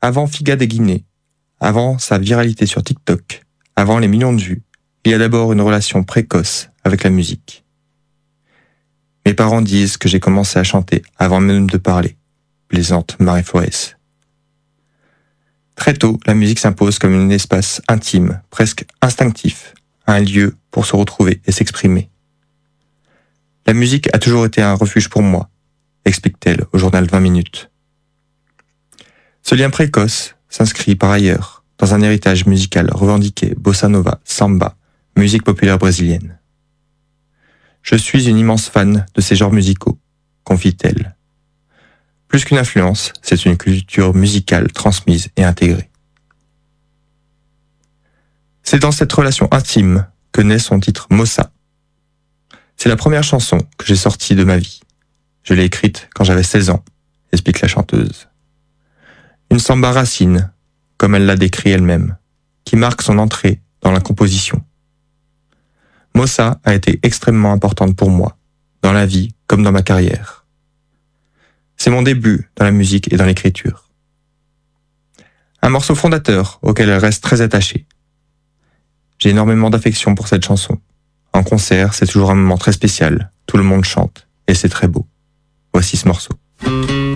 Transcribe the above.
Avant Figa des Guinées, avant sa viralité sur TikTok, avant les millions de vues, il y a d'abord une relation précoce avec la musique. Mes parents disent que j'ai commencé à chanter avant même de parler, plaisante Marie-Forès. Très tôt, la musique s'impose comme un espace intime, presque instinctif, un lieu pour se retrouver et s'exprimer. La musique a toujours été un refuge pour moi, explique-t-elle au journal 20 minutes. Ce lien précoce s'inscrit par ailleurs dans un héritage musical revendiqué bossa nova, samba, musique populaire brésilienne. Je suis une immense fan de ces genres musicaux, confie-t-elle. Plus qu'une influence, c'est une culture musicale transmise et intégrée. C'est dans cette relation intime que naît son titre Mossa. C'est la première chanson que j'ai sortie de ma vie. Je l'ai écrite quand j'avais 16 ans, explique la chanteuse. Une samba racine, comme elle l'a décrit elle-même, qui marque son entrée dans la composition. Mossa a été extrêmement importante pour moi, dans la vie comme dans ma carrière. C'est mon début dans la musique et dans l'écriture. Un morceau fondateur auquel elle reste très attachée. J'ai énormément d'affection pour cette chanson. En concert, c'est toujours un moment très spécial. Tout le monde chante et c'est très beau. Voici ce morceau.